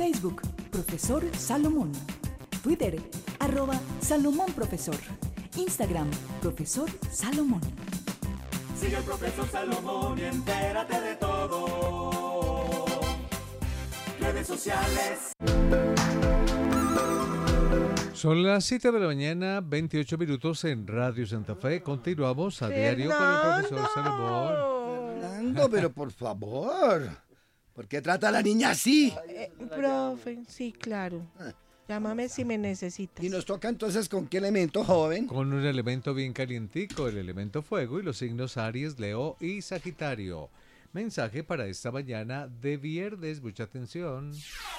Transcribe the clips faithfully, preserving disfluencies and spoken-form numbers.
Facebook, Profesor Salomón. Twitter, arroba Salomón Profesor. Instagram, Profesor Salomón. Sigue al Profesor Salomón y entérate de todo. Redes sociales. Son las siete de la mañana, veintiocho minutos en Radio Santa Fe. Continuamos a diario con el Profesor Salomón. Fernando, pero por favor, ¿por qué trata a la niña así? Eh, profe, sí, claro. Llámame si me necesitas. Y nos toca entonces con qué elemento, joven. Con un elemento bien calientico, el elemento fuego y los signos Aries, Leo y Sagitario. Mensaje para esta mañana de viernes, mucha atención.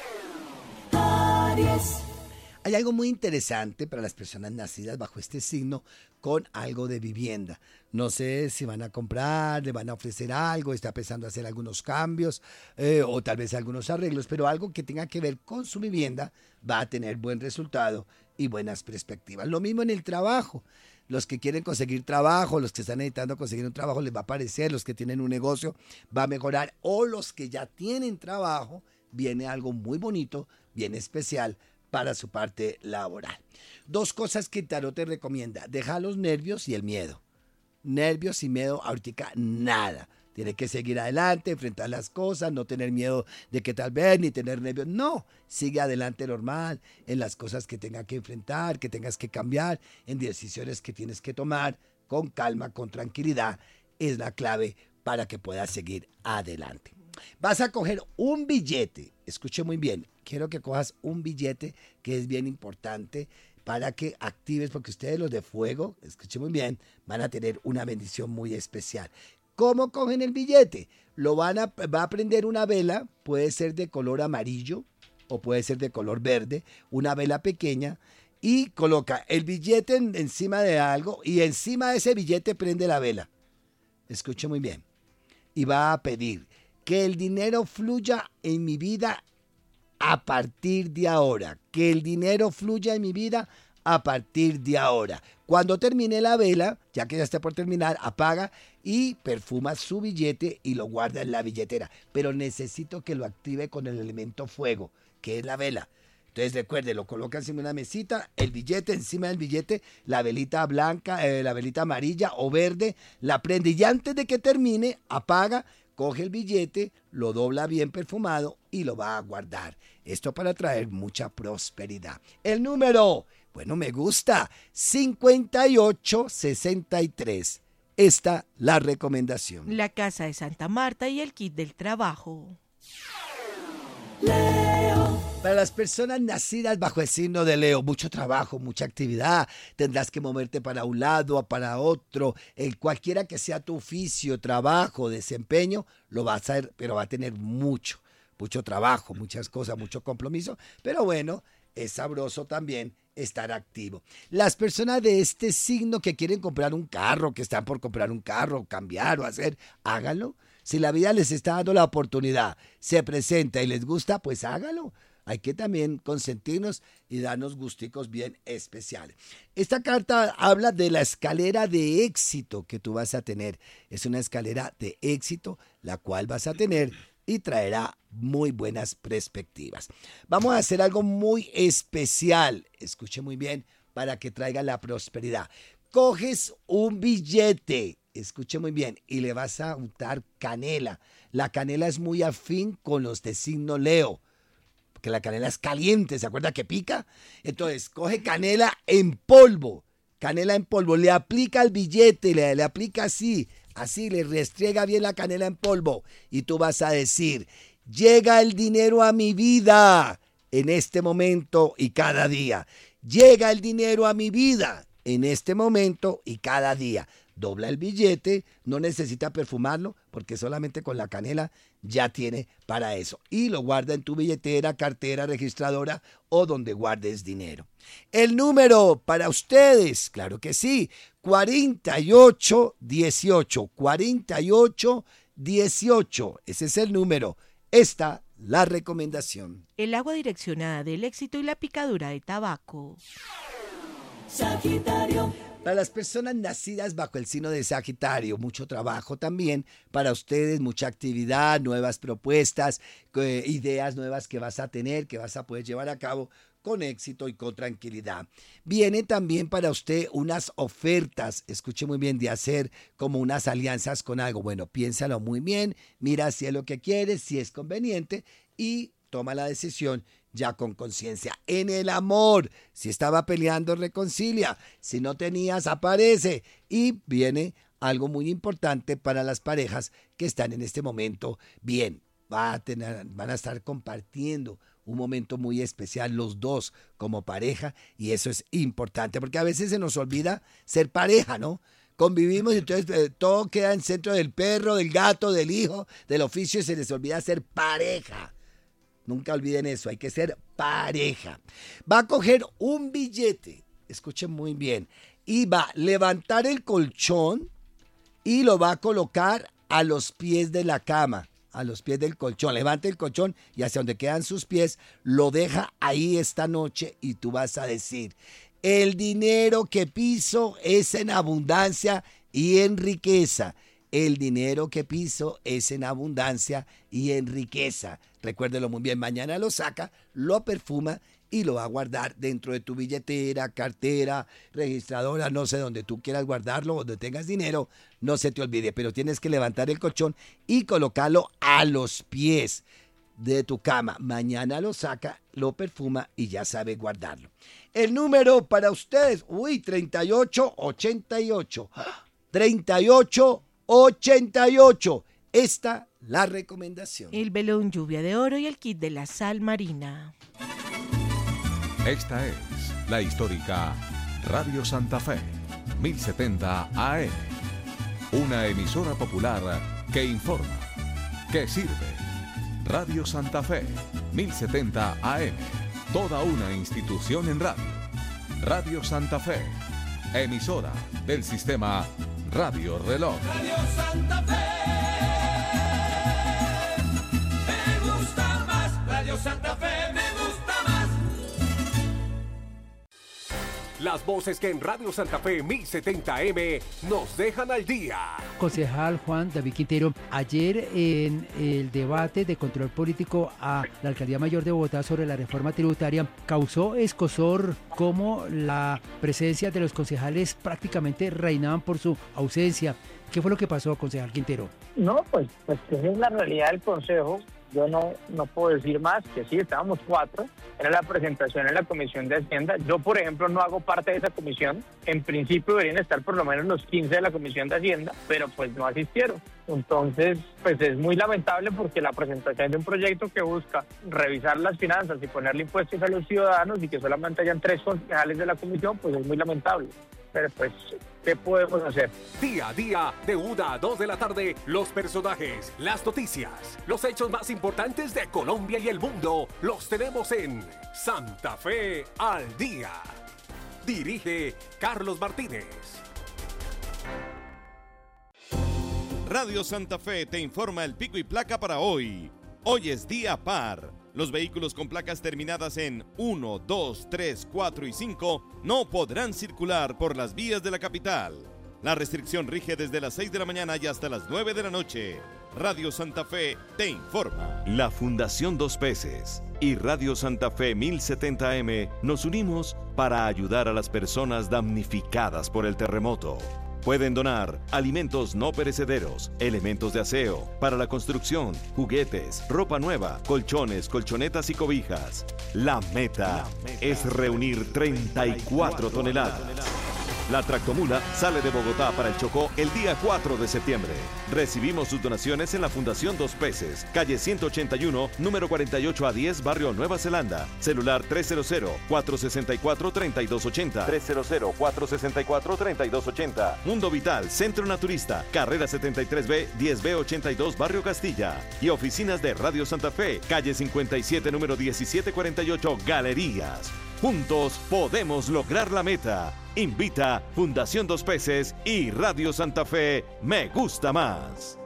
Aries. Hay algo muy interesante para las personas nacidas bajo este signo con algo de vivienda. No sé si van a comprar, le van a ofrecer algo, está pensando hacer algunos cambios eh, o tal vez algunos arreglos, pero algo que tenga que ver con su vivienda va a tener buen resultado y buenas perspectivas. Lo mismo en el trabajo. Los que quieren conseguir trabajo, los que están necesitando conseguir un trabajo les va a parecer, los que tienen un negocio va a mejorar, o los que ya tienen trabajo, viene algo muy bonito, bien especial para su parte laboral. Dos cosas que Tarot te recomienda: deja los nervios y el miedo. Nervios y miedo ahorita nada. Tiene que seguir adelante, enfrentar las cosas, no tener miedo de que tal vez, ni tener nervios. No, sigue adelante normal en las cosas que tengas que enfrentar, que tengas que cambiar, en decisiones que tienes que tomar con calma, con tranquilidad. Es la clave para que puedas seguir adelante. Vas a coger un billete, escuche muy bien, quiero que cojas un billete que es bien importante para que actives, porque ustedes los de fuego, escuche muy bien, van a tener una bendición muy especial. ¿Cómo cogen el billete? Lo van a, va a prender una vela, puede ser de color amarillo o puede ser de color verde, una vela pequeña, y coloca el billete en, encima de algo y encima de ese billete prende la vela. Escuche muy bien. Y va a pedir que el dinero fluya en mi vida a partir de ahora. Que el dinero fluya en mi vida a partir de ahora. Cuando termine la vela, ya que ya está por terminar, apaga y perfuma su billete y lo guarda en la billetera. Pero necesito que lo active con el elemento fuego, que es la vela. Entonces recuerde, lo coloca encima de una mesita, el billete, encima del billete, la velita blanca, eh, la velita amarilla o verde, la prende y antes de que termine, apaga, coge el billete, lo dobla bien perfumado y lo va a guardar. Esto para traer mucha prosperidad. El número, bueno, me gusta, cincuenta y ocho sesenta y tres. Esta la recomendación. La casa de Santa Marta y el kit del trabajo. Leo. Para las personas nacidas bajo el signo de Leo, mucho trabajo, mucha actividad, tendrás que moverte para un lado o para otro, el cualquiera que sea tu oficio, trabajo, desempeño, lo vas a hacer, pero va a tener mucho, mucho trabajo, muchas cosas, mucho compromiso, pero bueno, es sabroso también estar activo. Las personas de este signo que quieren comprar un carro, que están por comprar un carro, cambiar o hacer, háganlo. Si la vida les está dando la oportunidad, se presenta y les gusta, pues hágalo. Hay que también consentirnos y darnos gusticos bien especiales. Esta carta habla de la escalera de éxito que tú vas a tener. Es una escalera de éxito la cual vas a tener y traerá muy buenas perspectivas. Vamos a hacer algo muy especial. Escuche muy bien para que traiga la prosperidad. Coges un billete. Escuche muy bien, y le vas a untar canela. La canela es muy afín con los de signo Leo, porque la canela es caliente, ¿se acuerda que pica? Entonces, coge canela en polvo, canela en polvo, le aplica al billete, le, le aplica así, así, le restriega bien la canela en polvo, y tú vas a decir, llega el dinero a mi vida en este momento y cada día. Llega el dinero a mi vida en este momento y cada día. Dobla el billete, no necesita perfumarlo porque solamente con la canela ya tiene para eso. Y lo guarda en tu billetera, cartera, registradora o donde guardes dinero. El número para ustedes, claro que sí, cuarenta y ocho dieciocho, cuarenta y ocho dieciocho. Ese es el número. Esta la recomendación. El agua direccionada del éxito y la picadura de tabaco. Sagitario. Para las personas nacidas bajo el signo de Sagitario, mucho trabajo también para ustedes, mucha actividad, nuevas propuestas, eh, ideas nuevas que vas a tener, que vas a poder llevar a cabo con éxito y con tranquilidad. Vienen también para usted unas ofertas, escuche muy bien, de hacer como unas alianzas con algo. Bueno, piénsalo muy bien, mira si es lo que quieres, si es conveniente y toma la decisión ya con conciencia. En el amor, si estaba peleando, reconcilia. Si no tenías, aparece. Y viene algo muy importante para las parejas que están en este momento bien. Va a tener, van a estar compartiendo un momento muy especial los dos como pareja y eso es importante porque a veces se nos olvida ser pareja, ¿no? Convivimos y entonces eh, todo queda en centro del perro, del gato, del hijo, del oficio y se les olvida ser pareja. Nunca olviden eso, hay que ser pareja. Va a coger un billete, escuchen muy bien, y va a levantar el colchón y lo va a colocar a los pies de la cama, a los pies del colchón. Levanta el colchón y hacia donde quedan sus pies, lo deja ahí esta noche y tú vas a decir, el dinero que piso es en abundancia y en riqueza. El dinero que piso es en abundancia y en riqueza. Recuérdelo muy bien, mañana lo saca, lo perfuma y lo va a guardar dentro de tu billetera, cartera, registradora, no sé, donde tú quieras guardarlo, donde tengas dinero, no se te olvide, pero tienes que levantar el colchón y colocarlo a los pies de tu cama. Mañana lo saca, lo perfuma y ya sabe guardarlo. El número para ustedes, uy, treinta y ocho ochenta y ocho. treinta y ocho ochenta y ocho. Esta la recomendación. El velón lluvia de oro y el kit de la sal marina. Esta es la histórica Radio Santa Fe, mil setenta A M. Una emisora popular que informa, que sirve. Radio Santa Fe, mil setenta A M. Toda una institución en radio. Radio Santa Fe, emisora del sistema Radio Reloj. Radio Santa Fe. Me gusta más. Radio Santa Fe me gusta más. Las voces que en Radio Santa Fe mil setenta M nos dejan al día. Concejal Juan David Quintero, ayer en el debate de control político a la Alcaldía Mayor de Bogotá sobre la reforma tributaria, causó escozor cómo la presencia de los concejales prácticamente reinaban por su ausencia. ¿Qué fue lo que pasó, concejal Quintero? No, pues, pues esa es la realidad del Consejo. Yo no, no puedo decir más, que sí, estábamos cuatro, era la presentación en la Comisión de Hacienda. Yo, por ejemplo, no hago parte de esa comisión. En principio deberían estar por lo menos los quince de la Comisión de Hacienda, pero pues no asistieron. Entonces, pues es muy lamentable porque la presentación de un proyecto que busca revisar las finanzas y ponerle impuestos a los ciudadanos y que solamente hayan tres concejales de la comisión, pues es muy lamentable. Pero pues, ¿qué podemos hacer? Día a día, de una a dos de la tarde, los personajes, las noticias, los hechos más importantes de Colombia y el mundo, los tenemos en Santa Fe al Día. Dirige Carlos Martínez. Radio Santa Fe te informa el pico y placa para hoy. Hoy es día par. Los vehículos con placas terminadas en uno, dos, tres, cuatro y cinco no podrán circular por las vías de la capital. La restricción rige desde las seis de la mañana y hasta las nueve de la noche. Radio Santa Fe te informa. La Fundación Dos Peces y Radio Santa Fe mil setenta M nos unimos para ayudar a las personas damnificadas por el terremoto. Pueden donar alimentos no perecederos, elementos de aseo, para la construcción, juguetes, ropa nueva, colchones, colchonetas y cobijas. La meta, la meta es reunir treinta y cuatro toneladas. La tractomula sale de Bogotá para el Chocó el día cuatro de septiembre. Recibimos sus donaciones en la Fundación Dos Peces, calle ciento ochenta y uno, número cuarenta y ocho a diez, barrio Nueva Zelanda. Celular tres cero cero, cuatro seis cuatro, tres dos ocho cero, tres cero cero, cuatro seis cuatro, tres dos ocho cero. Mundo Vital, Centro Naturista, carrera setenta y tres B, diez B ochenta y dos, barrio Castilla. Y oficinas de Radio Santa Fe, calle cincuenta y siete, número diecisiete cuarenta y ocho, Galerías. Juntos podemos lograr la meta. Invita Fundación Dos Peces y Radio Santa Fe Me Gusta Más.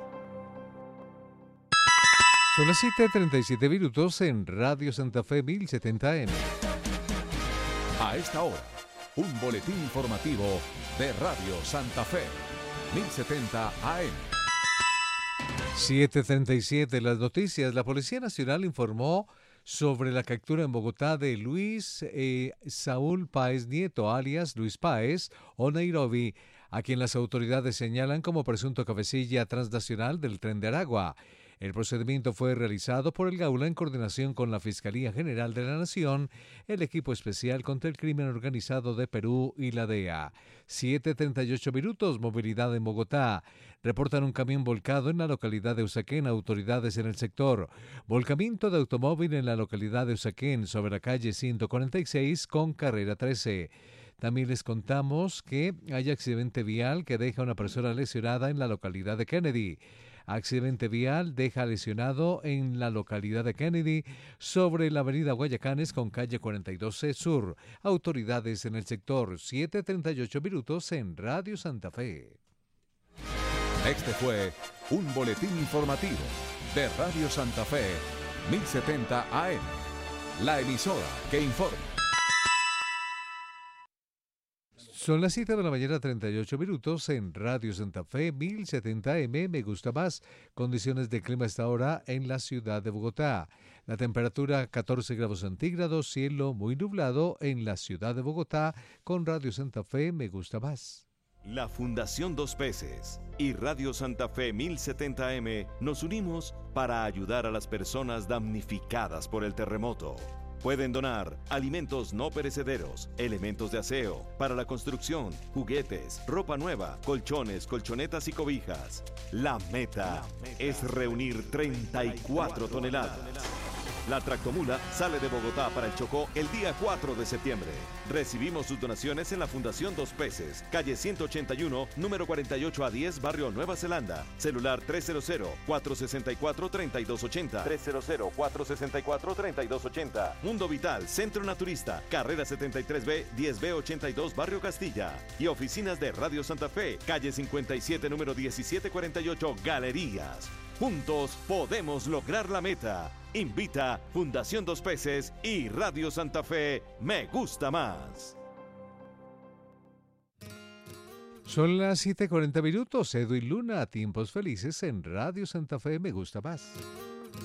Son las siete treinta y siete minutos en Radio Santa Fe mil setenta M. A esta hora, un boletín informativo de Radio Santa Fe, mil setenta A M. siete treinta y siete, las noticias. La Policía Nacional informó sobre la captura en Bogotá de Luis eh, Saúl Páez Nieto, alias Luis Páez o Nairobi, a quien las autoridades señalan como presunto cabecilla transnacional del Tren de Aragua. El procedimiento fue realizado por el Gaula en coordinación con la Fiscalía General de la Nación, el Equipo Especial contra el Crimen Organizado de Perú y la D E A. siete treinta y ocho minutos, movilidad en Bogotá. Reportan un camión volcado en la localidad de Usaquén, autoridades en el sector. Volcamiento de automóvil en la localidad de Usaquén, sobre la calle ciento cuarenta y seis con carrera trece. También les contamos que hay accidente vial que deja a una persona lesionada en la localidad de Kennedy. Accidente vial deja lesionado en la localidad de Kennedy sobre la avenida Guayacanes con calle cuarenta y dos C Sur. Autoridades en el sector. siete treinta y ocho minutos en Radio Santa Fe. Este fue un boletín informativo de Radio Santa Fe, mil setenta A M. La emisora que informa. Son las siete de la mañana, treinta y ocho minutos en Radio Santa Fe, mil setenta A M. Me gusta más. Condiciones de clima a esta hora en la ciudad de Bogotá. La temperatura catorce grados centígrados, cielo muy nublado en la ciudad de Bogotá. Con Radio Santa Fe, me gusta más. La Fundación Dos Peces y Radio Santa Fe mil setenta A M nos unimos para ayudar a las personas damnificadas por el terremoto. Pueden donar alimentos no perecederos, elementos de aseo, para la construcción, juguetes, ropa nueva, colchones, colchonetas y cobijas. La meta es reunir treinta y cuatro toneladas. La tractomula sale de Bogotá para el Chocó el día cuatro de septiembre. Recibimos sus donaciones en la Fundación Dos Peces, calle ciento ochenta y uno, número cuarenta y ocho a diez, barrio Nueva Zelanda. Celular tres cero cero, cuatro seis cuatro, tres dos ocho cero. tres cero cero, cuatro seis cuatro, tres dos ocho cero. Mundo Vital, Centro Naturista, carrera setenta y tres B, diez B ochenta y dos, barrio Castilla. Y oficinas de Radio Santa Fe, calle cincuenta y siete, número diecisiete cuarenta y ocho, Galerías. Juntos podemos lograr la meta. Invita Fundación Dos Peces y Radio Santa Fe, me gusta más. Son las siete cuarenta minutos. Edwin Luna, tiempos felices en Radio Santa Fe, me gusta más.